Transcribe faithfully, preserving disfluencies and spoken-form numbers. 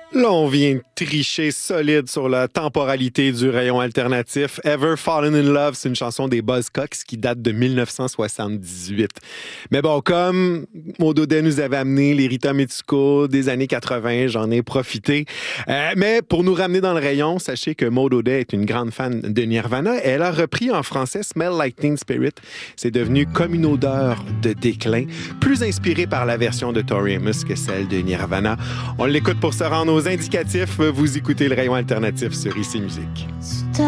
Là, on vient de tricher solide sur la temporalité du rayon alternatif. Ever Fallen in Love, c'est une chanson des Buzzcocks qui date de dix-neuf cent soixante-dix-huit. Mais bon, comme Maud Audet nous avait amené les Rita Mitsuko des années quatre-vingts, j'en ai profité. Euh, mais pour nous ramener dans le rayon, sachez que Maud Audet est une grande fan de Nirvana. Elle a repris en français Smell Like Teen Spirit. C'est devenu comme une odeur de déclin, plus inspirée par la version de Tori Amos que celle de Nirvana. On l'écoute pour se rendre aux indicatifs. Vous écoutez le rayon alternatif sur Ici Musique.